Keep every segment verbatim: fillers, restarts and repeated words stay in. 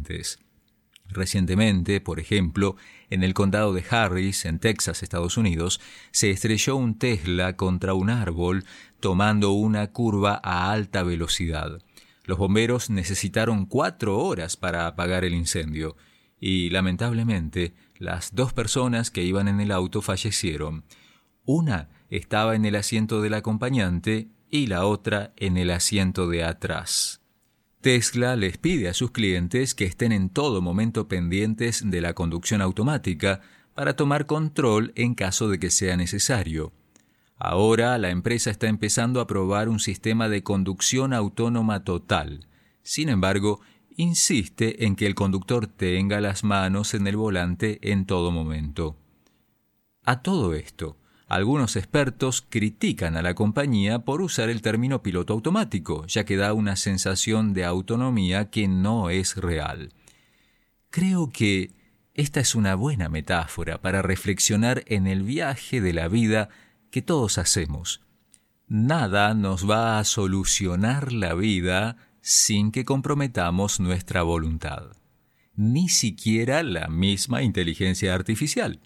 accidentes. Recientemente, por ejemplo, en el condado de Harris, en Texas, Estados Unidos, se estrelló un Tesla contra un árbol tomando una curva a alta velocidad. Los bomberos necesitaron cuatro horas para apagar el incendio y, lamentablemente, las dos personas que iban en el auto fallecieron. Una estaba en el asiento del acompañante y la otra en el asiento de atrás. Tesla les pide a sus clientes que estén en todo momento pendientes de la conducción automática para tomar control en caso de que sea necesario. Ahora la empresa está empezando a probar un sistema de conducción autónoma total. Sin embargo, insiste en que el conductor tenga las manos en el volante en todo momento. A todo esto, algunos expertos critican a la compañía por usar el término piloto automático, ya que da una sensación de autonomía que no es real. Creo que esta es una buena metáfora para reflexionar en el viaje de la vida que todos hacemos. Nada nos va a solucionar la vida sin que comprometamos nuestra voluntad, ni siquiera la misma inteligencia artificial.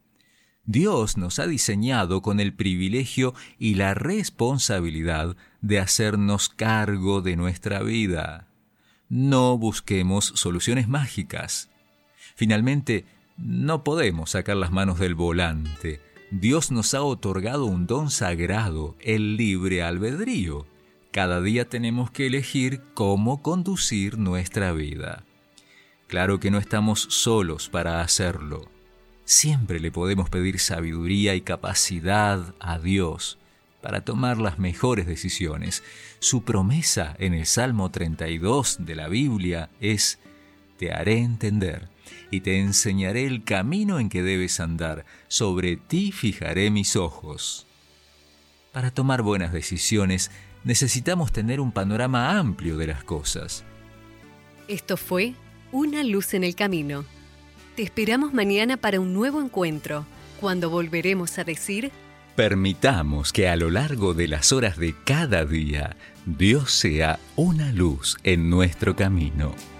Dios nos ha diseñado con el privilegio y la responsabilidad de hacernos cargo de nuestra vida. No busquemos soluciones mágicas. Finalmente, no podemos sacar las manos del volante. Dios nos ha otorgado un don sagrado, el libre albedrío. Cada día tenemos que elegir cómo conducir nuestra vida. Claro que no estamos solos para hacerlo. Siempre le podemos pedir sabiduría y capacidad a Dios para tomar las mejores decisiones. Su promesa en el Salmo treinta y dos de la Biblia es: te haré entender y te enseñaré el camino en que debes andar. Sobre ti fijaré mis ojos. Para tomar buenas decisiones, necesitamos tener un panorama amplio de las cosas. Esto fue Una luz en el camino. Te esperamos mañana para un nuevo encuentro, cuando volveremos a decir: permitamos que a lo largo de las horas de cada día, Dios sea una luz en nuestro camino.